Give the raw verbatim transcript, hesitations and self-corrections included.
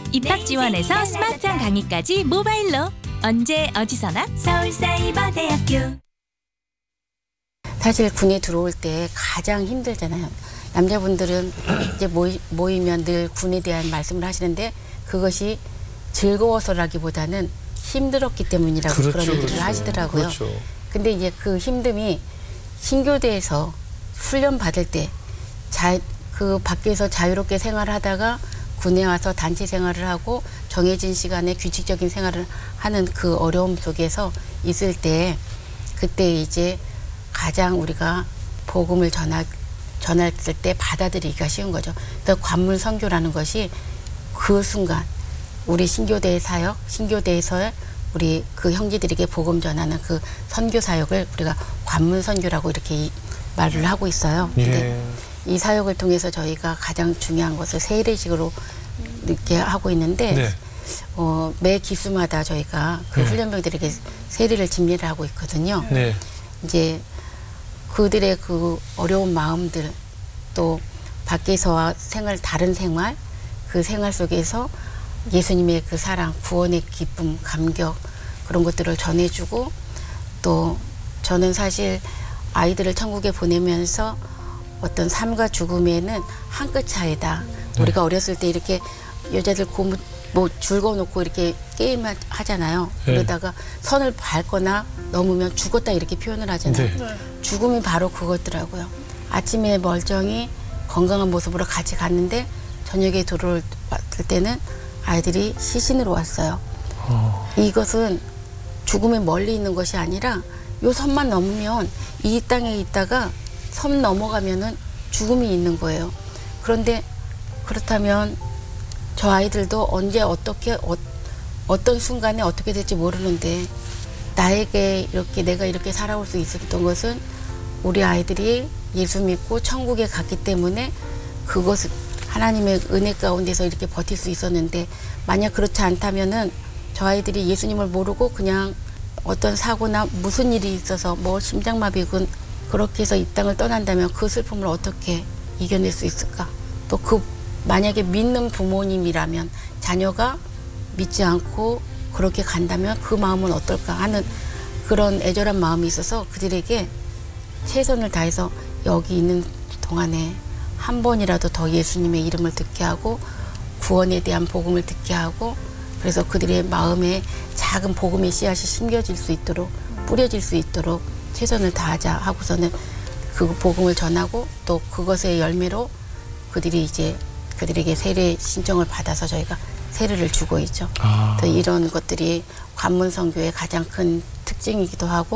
입학 지원에서 스마트한 강의까지 모바일로 언제 어디서나 서울사이버대학교. 사실 군에 들어올 때 가장 힘들잖아요. 남자분들은 이제 모이, 모이면 늘 군에 대한 말씀을 하시는데 그것이 즐거워서라기보다는 힘들었기 때문이라고 그렇죠, 그런 얘기를 그렇죠. 하시더라고요. 그렇죠. 근데 이제 그 힘듦이 신교대에서 훈련 받을 때 자, 그 밖에서 자유롭게 생활하다가 군에 와서 단체 생활을 하고 정해진 시간에 규칙적인 생활을 하는 그 어려움 속에서 있을 때 그때 이제 가장 우리가 복음을 전하, 전했을 때 받아들이기가 쉬운 거죠. 그래서 관문 선교라는 것이 그 순간 우리 신교대의 사역, 신교대에서 우리 그 형제들에게 복음 전하는 그 선교 사역을 우리가 관문 선교라고 이렇게 이, 말을 하고 있어요. 근데 예. 이 사역을 통해서 저희가 가장 중요한 것을 세례식으로 이렇게 하고 있는데 네. 어, 매 기수마다 저희가 그 네. 훈련병들에게 세례를 집례를 하고 있거든요. 네. 이제 그들의 그 어려운 마음들 또 밖에서와 생활 다른 생활 그 생활 속에서 예수님의 그 사랑 구원의 기쁨 감격 그런 것들을 전해주고 또 저는 사실 아이들을 천국에 보내면서 어떤 삶과 죽음에는 한 끗 차이다. 네. 우리가 어렸을 때 이렇게 여자들 고무 뭐 줄거놓고 이렇게 게임 하잖아요. 네. 그러다가 선을 밟거나 넘으면 죽었다 이렇게 표현을 하잖아요. 네. 죽음이 바로 그것더라고요. 아침에 멀쩡히 건강한 모습으로 같이 갔는데 저녁에 돌아올 때는 아이들이 시신으로 왔어요. 어. 이것은 죽음에 멀리 있는 것이 아니라 요 선만 넘으면 이 땅에 있다가 선 넘어가면은 죽음이 있는 거예요. 그런데 그렇다면 저 아이들도 언제 어떻게 어, 어떤 순간에 어떻게 될지 모르는데 나에게 이렇게 내가 이렇게 살아올 수 있었던 것은 우리 아이들이 예수 믿고 천국에 갔기 때문에 그것을 하나님의 은혜 가운데서 이렇게 버틸 수 있었는데 만약 그렇지 않다면은 저 아이들이 예수님을 모르고 그냥 어떤 사고나 무슨 일이 있어서 뭐 심장마비군 그렇게 해서 이 땅을 떠난다면 그 슬픔을 어떻게 이겨낼 수 있을까? 또 그 만약에 믿는 부모님이라면 자녀가 믿지 않고 그렇게 간다면 그 마음은 어떨까 하는 그런 애절한 마음이 있어서 그들에게 최선을 다해서 여기 있는 동안에 한 번이라도 더 예수님의 이름을 듣게 하고 구원에 대한 복음을 듣게 하고 그래서 그들의 마음에 작은 복음의 씨앗이 심겨질 수 있도록 뿌려질 수 있도록 최선을 다하자 하고서는 그 복음을 전하고 또 그것의 열매로 그들이 이제 그들에게 세례 신청을 받아서 저희가 세례를 주고 있죠. 아. 또 이런 것들이 관문 선교의 가장 큰 특징이기도 하고